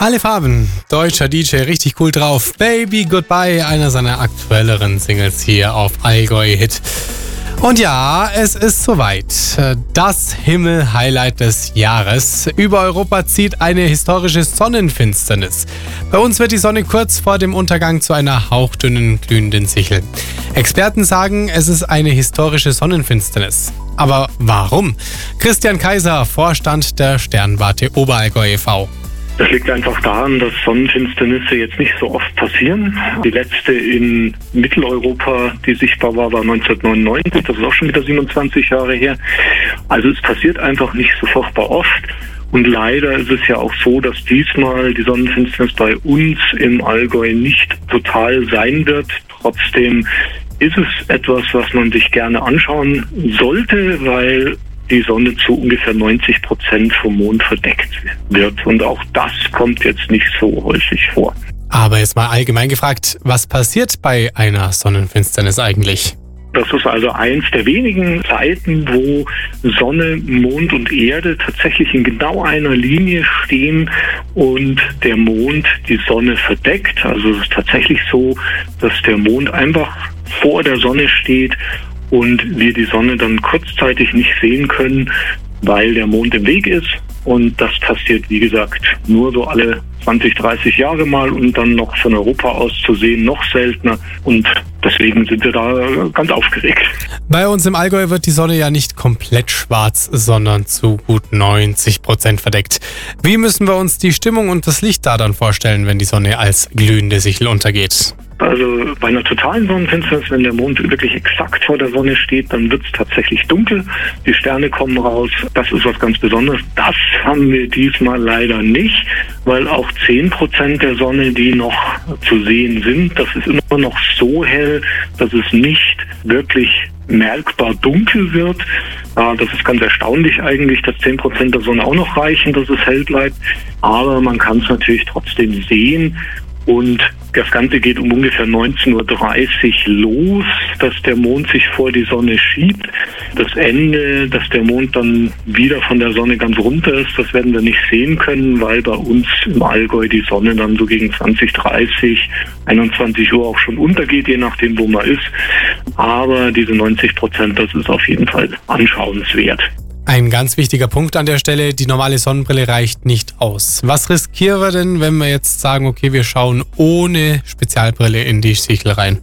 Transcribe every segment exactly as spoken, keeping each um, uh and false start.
Alle Farben, deutscher D J, richtig cool drauf. Baby Goodbye, einer seiner aktuelleren Singles hier auf Allgäu Hit. Und ja, es ist soweit. Das Himmel-Highlight des Jahres. Über Europa zieht eine historische Sonnenfinsternis. Bei uns wird die Sonne kurz vor dem Untergang zu einer hauchdünnen, glühenden Sichel. Experten sagen, es ist eine historische Sonnenfinsternis. Aber warum? Christian Kaiser, Vorstand der Sternwarte Oberallgäu e V Das liegt einfach daran, dass Sonnenfinsternisse jetzt nicht so oft passieren. Die letzte in Mitteleuropa, die sichtbar war, war neunzehnhundertneunundneunzig. Das ist auch schon wieder siebenundzwanzig Jahre her. Also es passiert einfach nicht so furchtbar oft. Und leider ist es ja auch so, dass diesmal die Sonnenfinsternis bei uns im Allgäu nicht total sein wird. Trotzdem ist es etwas, was man sich gerne anschauen sollte, weil die Sonne zu ungefähr neunzig Prozent vom Mond verdeckt wird. Und auch das kommt jetzt nicht so häufig vor. Aber jetzt mal allgemein gefragt, was passiert bei einer Sonnenfinsternis eigentlich? Das ist also eins der wenigen Zeiten, wo Sonne, Mond und Erde tatsächlich in genau einer Linie stehen und der Mond die Sonne verdeckt. Also es ist tatsächlich so, dass der Mond einfach vor der Sonne steht und wir die Sonne dann kurzzeitig nicht sehen können, weil der Mond im Weg ist. Und das passiert, wie gesagt, nur so alle zwanzig, dreißig Jahre mal und dann noch von Europa aus zu sehen, noch seltener. Und deswegen sind wir da ganz aufgeregt. Bei uns im Allgäu wird die Sonne ja nicht komplett schwarz, sondern zu gut neunzig Prozent verdeckt. Wie müssen wir uns die Stimmung und das Licht da dann vorstellen, wenn die Sonne als glühende Sichel untergeht? Also bei einer totalen Sonnenfinsternis, wenn der Mond wirklich exakt vor der Sonne steht, dann wird es tatsächlich dunkel. Die Sterne kommen raus. Das ist was ganz Besonderes. Das haben wir diesmal leider nicht, weil auch zehn Prozent der Sonne, die noch zu sehen sind, das ist immer noch so hell, dass es nicht wirklich merkbar dunkel wird. Das ist ganz erstaunlich eigentlich, dass zehn Prozent der Sonne auch noch reichen, dass es hell bleibt. Aber man kann es natürlich trotzdem sehen. Und das Ganze geht um ungefähr neunzehn Uhr dreißig los, dass der Mond sich vor die Sonne schiebt. Das Ende, dass der Mond dann wieder von der Sonne ganz runter ist, das werden wir nicht sehen können, weil bei uns im Allgäu die Sonne dann so gegen zwanzig, dreißig, einundzwanzig Uhr auch schon untergeht, je nachdem, wo man ist. Aber diese neunzig Prozent, das ist auf jeden Fall anschauenswert. Ein ganz wichtiger Punkt an der Stelle, die normale Sonnenbrille reicht nicht aus. Was riskieren wir denn, wenn wir jetzt sagen, okay, wir schauen ohne Spezialbrille in die Sichel rein?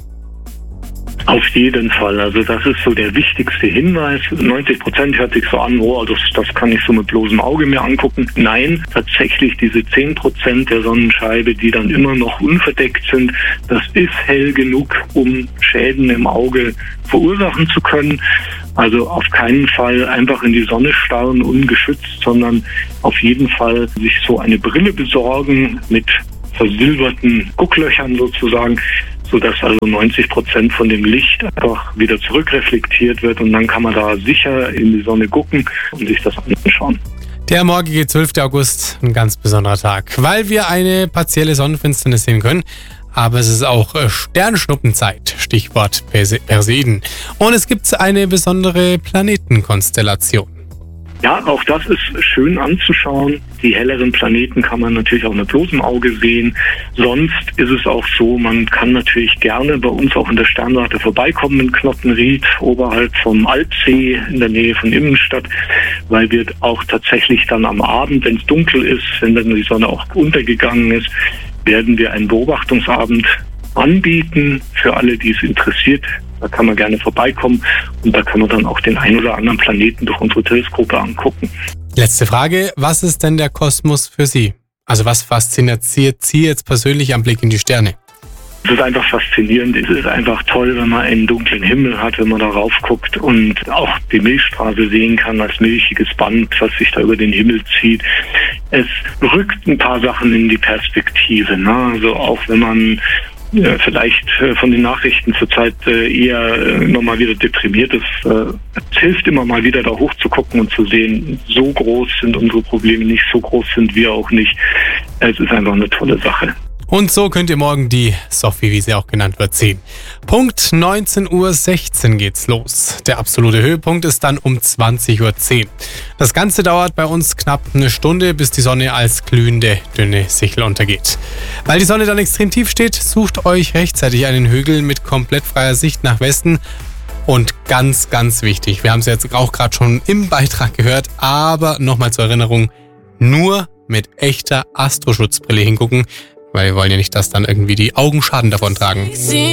Auf jeden Fall. Also das ist so der wichtigste Hinweis. neunzig Prozent hört sich so an, oh, das, das kann ich so mit bloßem Auge mir angucken. Nein, tatsächlich diese zehn Prozent der Sonnenscheibe, die dann immer noch unverdeckt sind, das ist hell genug, um Schäden im Auge verursachen zu können. Also auf keinen Fall einfach in die Sonne starren, ungeschützt, sondern auf jeden Fall sich so eine Brille besorgen mit versilberten Gucklöchern sozusagen, sodass also neunzig Prozent von dem Licht einfach wieder zurückreflektiert wird und dann kann man da sicher in die Sonne gucken und sich das anschauen. Der morgige zwölfter August, ein ganz besonderer Tag, weil wir eine partielle Sonnenfinsternis sehen können. Aber es ist auch Sternschnuppenzeit, Stichwort Perseiden. Und es gibt eine besondere Planetenkonstellation. Ja, auch das ist schön anzuschauen. Die helleren Planeten kann man natürlich auch mit bloßem Auge sehen. Sonst ist es auch so, man kann natürlich gerne bei uns auch in der Sternwarte vorbeikommen in Knottenried, oberhalb vom Alpsee in der Nähe von Immenstadt, weil wir auch tatsächlich dann am Abend, wenn es dunkel ist, wenn dann die Sonne auch untergegangen ist, werden wir einen Beobachtungsabend anbieten für alle, die es interessiert. Da kann man gerne vorbeikommen und da kann man dann auch den ein oder anderen Planeten durch unsere Teleskope angucken. Letzte Frage, was ist denn der Kosmos für Sie? Also was fasziniert Sie jetzt persönlich am Blick in die Sterne? Es ist einfach faszinierend, es ist einfach toll, wenn man einen dunklen Himmel hat, wenn man darauf guckt und auch die Milchstraße sehen kann als milchiges Band, was sich da über den Himmel zieht. Es rückt ein paar Sachen in die Perspektive, ne? Also auch wenn man ja, vielleicht von den Nachrichten zurzeit eher immer mal wieder deprimiert ist. Es hilft immer mal wieder da hoch zu gucken und zu sehen, so groß sind unsere Probleme nicht, so groß sind wir auch nicht. Es ist einfach eine tolle Sache. Und so könnt ihr morgen die Sophie, wie sie auch genannt wird, sehen. Punkt neunzehn Uhr sechzehn geht's los. Der absolute Höhepunkt ist dann um zwanzig Uhr zehn. Das Ganze dauert bei uns knapp eine Stunde, bis die Sonne als glühende, dünne Sichel untergeht. Weil die Sonne dann extrem tief steht, sucht euch rechtzeitig einen Hügel mit komplett freier Sicht nach Westen. Und ganz, ganz wichtig, wir haben es jetzt auch gerade schon im Beitrag gehört, aber nochmal zur Erinnerung, nur mit echter Astroschutzbrille hingucken, weil wir wollen ja nicht, dass dann irgendwie die Augen Schaden davon tragen.